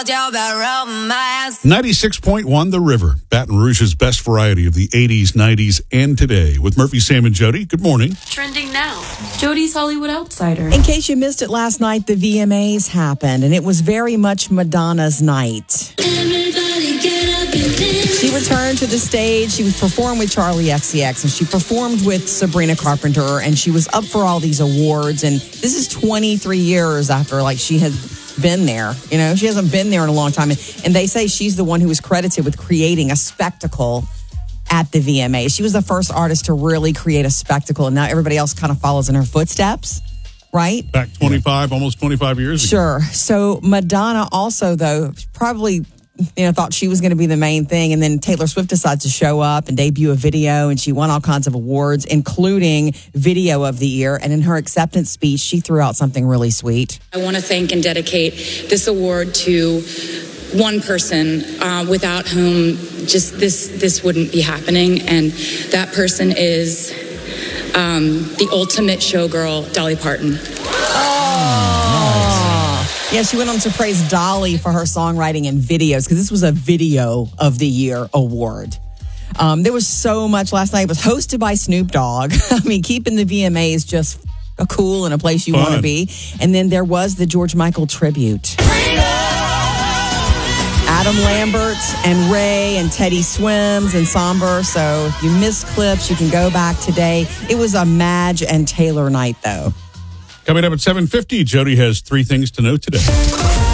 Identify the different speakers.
Speaker 1: 96.1 The River, Baton Rouge's best variety of the 80s, 90s, and today. With Murphy, Sam, and Jody. Good morning.
Speaker 2: Trending now, Jody's Hollywood Outsider.
Speaker 3: In case you missed it last night, the VMAs happened, and it was very much Madonna's night.
Speaker 4: Everybody get up and dance.
Speaker 3: She returned to the stage. She performed with Charlie XCX, and she performed with Sabrina Carpenter, and she was up for all these awards. And this is 23 years after, she had been there. She hasn't been there in a long time. And they say she's the one who was credited with creating a spectacle at the VMAs. She was the first artist to really create a spectacle, and now everybody else kind of follows in her footsteps, right?
Speaker 1: Back almost 25 years ago.
Speaker 3: Sure. So Madonna also, though, probably thought she was going to be the main thing. And then Taylor Swift decides to show up and debut a video, and she won all kinds of awards, including Video of the Year. And in her acceptance speech, she threw out something really sweet.
Speaker 5: I want to thank and dedicate this award to one person without whom just this wouldn't be happening. And that person is the ultimate showgirl, Dolly Parton.
Speaker 3: Yeah, she went on to praise Dolly for her songwriting and videos, because this was a Video of the Year award. There was so much last night. It was hosted by Snoop Dogg. Keeping the VMAs just a cool and a place you want to be. And then there was the George Michael tribute. Adam Lambert and Ray and Teddy Swims and Somber. So if you missed clips, you can go back today. It was a Madge and Taylor night, though.
Speaker 1: Coming up at 7:50, Jody has 3 things to know today.